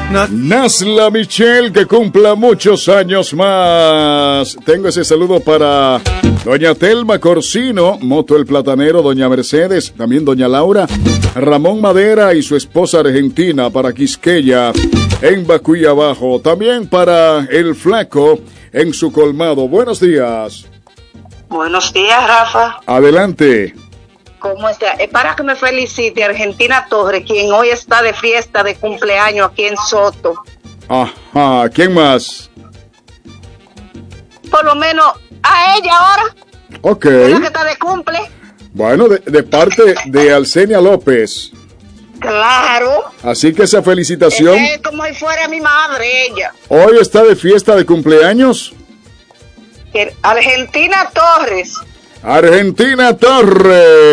Nasla Michelle, que cumpla muchos años más. Tengo ese saludo para doña Telma Corsino, Moto el Platanero, doña Mercedes, también doña Laura, Ramón Madera y su esposa argentina, para Quisqueya, en Bacuy Abajo. También para el Flaco, en su colmado. Buenos días. Buenos días, Rafa. Adelante. ¿Cómo está? Es para que me felicite Argentina Torres, quien hoy está de fiesta de cumpleaños aquí en Soto. Ajá, ¿quién más? Por lo menos a ella ahora. Ok. Es la que está de cumple. Bueno, de parte de Alcenia López. Claro. Así que esa felicitación. Es como si fuera mi madre, ella. Hoy está de fiesta de cumpleaños. Argentina Torres. Argentina Torres.